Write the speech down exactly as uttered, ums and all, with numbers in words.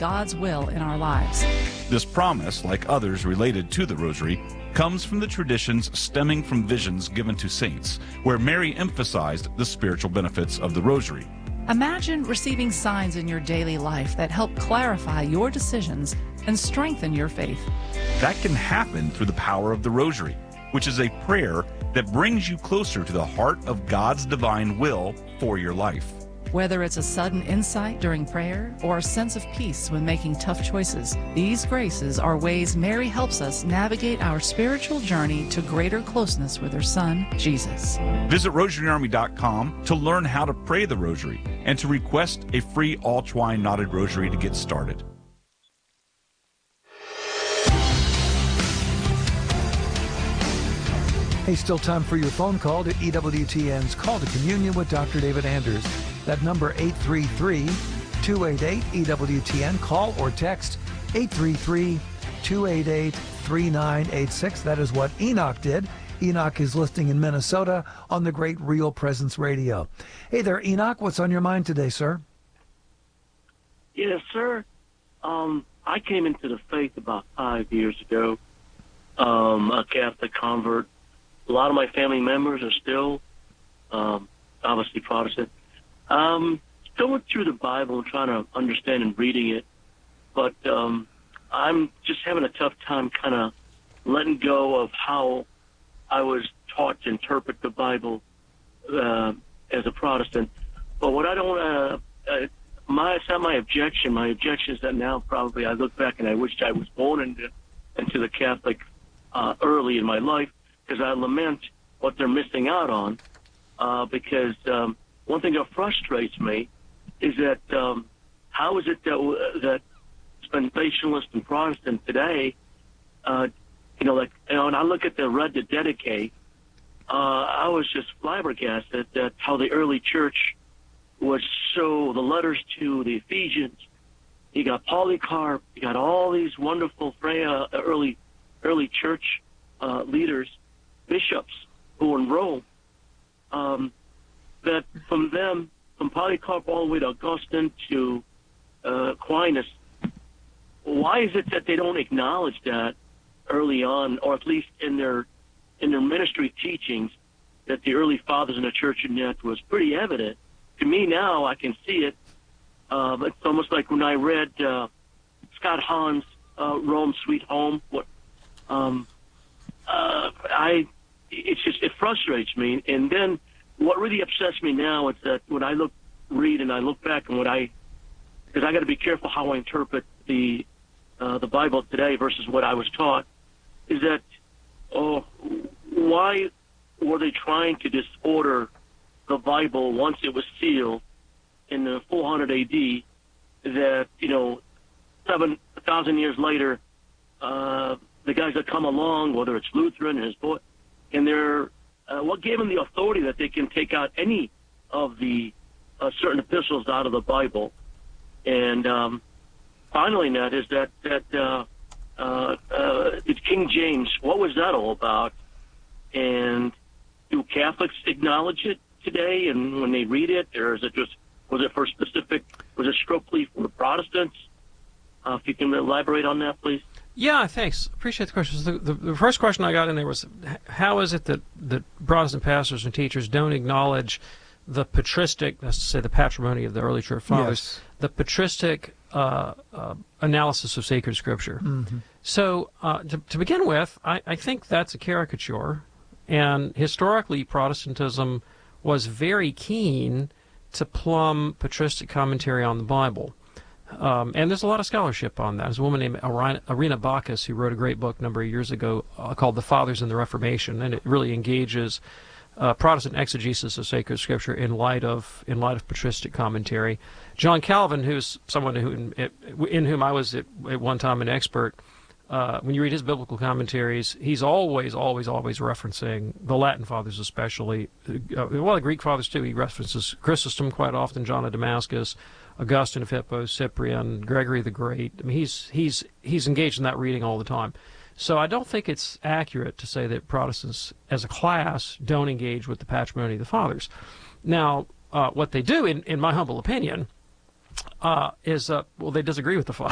God's will in our lives. This promise, like others related to the Rosary, comes from the traditions stemming from visions given to saints, where Mary emphasized the spiritual benefits of the Rosary. Imagine receiving signs in your daily life that help clarify your decisions and strengthen your faith. That can happen through the power of the Rosary, which is a prayer that brings you closer to the heart of God's divine will for your life. Whether it's a sudden insight during prayer or a sense of peace when making tough choices, these graces are ways Mary helps us navigate our spiritual journey to greater closeness with her Son, Jesus. Visit Rosary Army dot com to learn how to pray the Rosary and to request a free all-twine knotted rosary to get started. Hey, still time for your phone call to E W T N's Call to Communion with Doctor David Anders. That number, eight three three, two eight eight, E W T N. Call or text eight three three, two eight eight, three nine eight six. That is what Enoch did. Enoch is listening in Minnesota on the great Real Presence Radio. Hey there, Enoch. What's on your mind today, sir? Yes, sir. Um, I came into the faith about five years ago, um, a Catholic convert. A lot of my family members are still, um, obviously, Protestant. Um, going through the Bible and trying to understand and reading it, but um, I'm just having a tough time kind of letting go of how I was taught to interpret the Bible uh, as a Protestant. But what I don't, uh, uh, my it's not my objection. My objection is that now probably I look back and I wish I was born into into the Catholic uh, early in my life, because I lament what they're missing out on. Uh, because um, one thing that frustrates me is that um, how is it that uh, that dispensationalists and Protestant today, uh, you know, like, you know, when I look at the Red to Dedicate, uh, I was just flabbergasted at how the early church was so, the letters to the Ephesians, you got Polycarp, you got all these wonderful uh, early early church uh, leaders, bishops who were in Rome, um, that from them, from Polycarp all the way to Augustine to uh, Aquinas, why is it that they don't acknowledge that early on, or at least in their in their ministry teachings, that the early fathers in the church in that was pretty evident? To me now, I can see it. Uh, it's almost like when I read uh, Scott Hahn's uh, Rome Sweet Home. What um, uh, I it's just it frustrates me. And then what really upsets me now is that when I look, read, and I look back and what I, because I got to be careful how I interpret the uh, the Bible today versus what I was taught, is that oh, why were they trying to disorder the Bible once it was sealed in the four hundred A D, that, you know, seven thousand years later, uh, the guys that come along, whether it's Lutheran and his boy, and they're, uh, what gave them the authority that they can take out any of the uh, certain epistles out of the Bible? And um, finally, Ned, is that, that uh, uh, uh, King James, what was that all about? And do Catholics acknowledge it today, and when they read it, or is it just, was it for specific, was it strictly for Protestants? Uh, if you can elaborate on that, please. Yeah, thanks. Appreciate the question. The, the, the first question I got in there was, how is it that, that Protestant pastors and teachers don't acknowledge the patristic, that's to say the patrimony of the early church fathers, yes. the patristic uh, uh, analysis of sacred scripture? Mm-hmm. So uh, to, to begin with, I, I think that's a caricature, and historically Protestantism was very keen to plumb patristic commentary on the Bible. Um, and there's a lot of scholarship on that. There's a woman named Irina Bacchus who wrote a great book a number of years ago uh, called The Fathers and the Reformation, and it really engages uh, Protestant exegesis of sacred scripture in light of in light of patristic commentary. John Calvin, who's someone who in, in whom I was at, at one time an expert, Uh, when you read his biblical commentaries, he's always, always, always referencing the Latin fathers especially. Uh, well, the Greek fathers too. He references Chrysostom quite often, John of Damascus, Augustine of Hippo, Cyprian, Gregory the Great. I mean, he's he's he's engaged in that reading all the time. So I don't think it's accurate to say that Protestants as a class don't engage with the patrimony of the fathers. Now, uh, what they do, in, in my humble opinion, uh, is, uh, well, they disagree with the fathers.